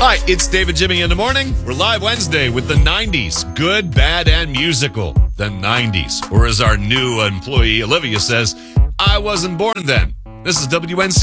Hi, it's David Jimmy in the morning. We're live Wednesday with the 90s. Good, bad, and musical. The 90s. Or as our new employee Olivia says, I wasn't born then. This is WNC.